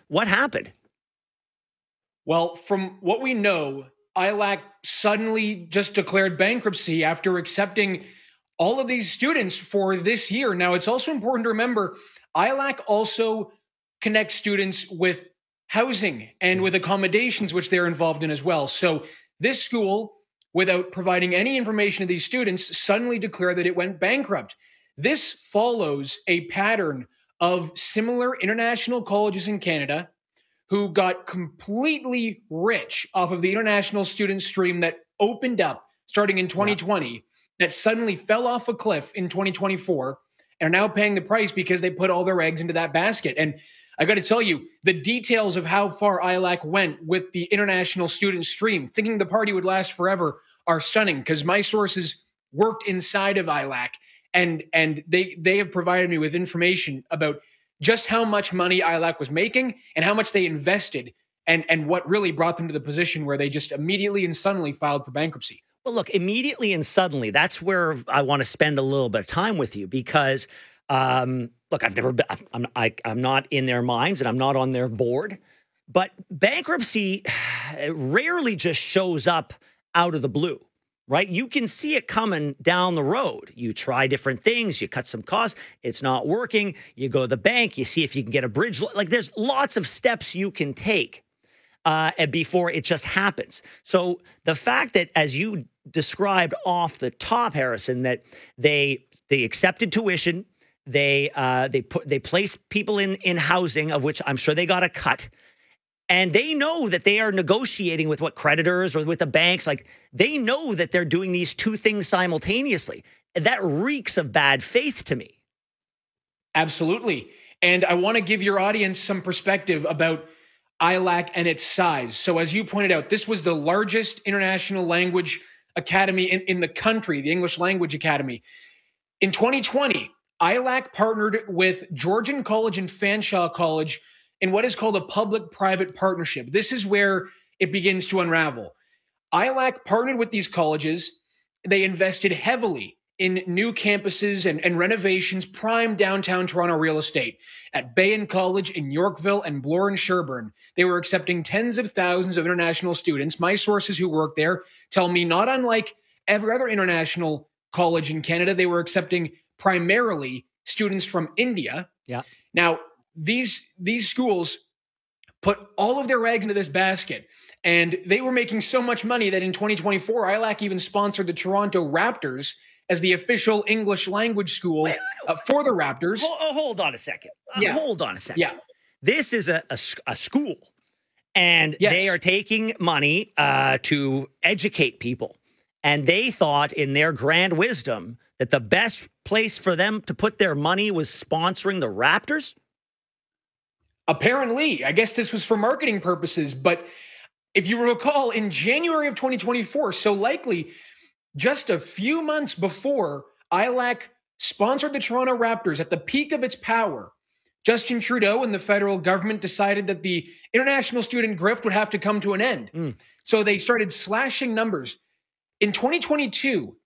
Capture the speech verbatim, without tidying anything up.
What happened? Well, from what we know, I L A C suddenly just declared bankruptcy after accepting all of these students for this year. Now, it's also important to remember I L A C also connects students with housing and with accommodations, which they're involved in as well. So this school, without providing any information to these students, suddenly declared that it went bankrupt. This follows a pattern of similar international colleges in Canada who got completely rich off of the international student stream that opened up starting in twenty twenty, yeah. that suddenly fell off a cliff in twenty twenty-four and are now paying the price because they put all their eggs into that basket. And I got to tell you, the details of how far I L A C went with the international student stream, thinking the party would last forever, are stunning because my sources worked inside of I L A C and and they they have provided me with information about just how much money I L A C was making and how much they invested and, and what really brought them to the position where they just immediately and suddenly filed for bankruptcy. Well, look, immediately and suddenly, that's where I want to spend a little bit of time with you because, um, look, I've never been, I'm, I, I'm not in their minds and I'm not on their board, but bankruptcy rarely just shows up out of the blue. Right? You can see it coming down the road. You try different things. You cut some costs. It's not working. You go to the bank. You see if you can get a bridge. Like there's lots of steps you can take uh, before it just happens. So the fact that, as you described off the top, Harrison, that they they accepted tuition, they uh, they put they placed people in in housing, of which I'm sure they got a cut. And they know that they are negotiating with what creditors or with the banks. Like they know that they're doing these two things simultaneously. That reeks of bad faith to me. Absolutely. And I want to give your audience some perspective about I L A C and its size. So as you pointed out, this was the largest international language academy in, in the country, the English Language Academy. In twenty twenty, I L A C partnered with Georgian College and Fanshawe College in what is called a public-private partnership. This is where it begins to unravel. I L A C partnered with these colleges. They invested heavily in new campuses and, and renovations, prime downtown Toronto real estate. At Bayan College in Yorkville and Bloor and Sherbourne, they were accepting tens of thousands of international students. My sources who work there tell me, not unlike every other international college in Canada, they were accepting primarily students from India. Yeah. Now, These these schools put all of their eggs into this basket, and they were making so much money that in twenty twenty-four, I L A C even sponsored the Toronto Raptors as the official English language school wait, wait, uh, for the Raptors. Hold, hold on a second. Uh, yeah. Hold on a second. Yeah. This is a, a, a school, and yes. they are taking money uh, to educate people. And they thought in their grand wisdom that the best place for them to put their money was sponsoring the Raptors? Apparently, I guess this was for marketing purposes, but if you recall, in January of twenty twenty-four, so likely just a few months before I L A C sponsored the Toronto Raptors at the peak of its power, Justin Trudeau and the federal government decided that the international student grift would have to come to an end. Mm. So they started slashing numbers. In twenty twenty-two,